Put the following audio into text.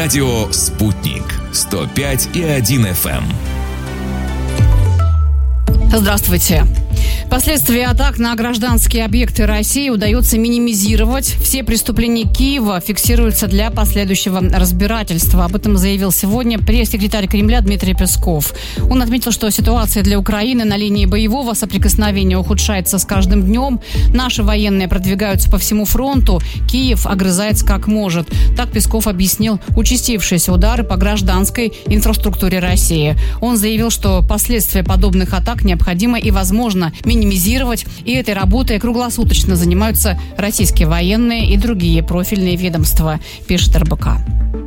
Радио «Спутник» 105,1 FM. Здравствуйте. Последствия атак на гражданские объекты России удается минимизировать. Все преступления Киева фиксируются для последующего разбирательства. Об этом заявил сегодня пресс-секретарь Кремля Дмитрий Песков. Он отметил, что ситуация для Украины на линии боевого соприкосновения ухудшается с каждым днем. Наши военные продвигаются по всему фронту. Киев огрызается как может. Так Песков объяснил участившиеся удары по гражданской инфраструктуре России. Он заявил, что последствия подобных атак необходимо и возможно минимизировать, и этой работой круглосуточно занимаются российские военные и другие профильные ведомства, пишет РБК.